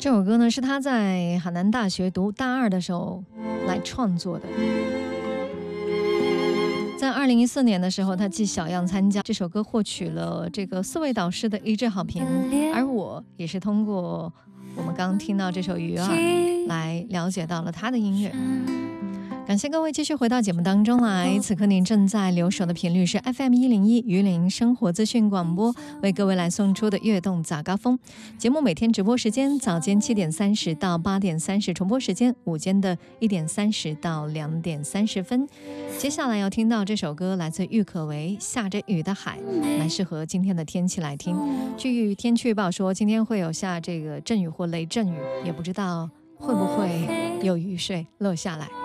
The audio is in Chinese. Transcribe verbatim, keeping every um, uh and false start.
这首歌呢是他在海南大学读大二的时候来创作的。在二零一四年的时候，他继小样参加这首歌，获取了这个四位导师的一致好评。而我也是通过我们刚刚听到这首《鱼儿》来了解到了他的音乐。感谢各位继续回到节目当中来，此刻您正在留守的频率是 F M 一零一榆林生活资讯广播，为各位来送出的悦动早高峰节目。每天直播时间早间七点三十到八点三十，重播时间午间的一点三十到两点三十分。接下来要听到这首歌来自郁可唯，下着雨的海，蛮适合今天的天气来听。据天气预报说今天会有下这个阵雨或雷阵雨，也不知道会不会有雨水落下来。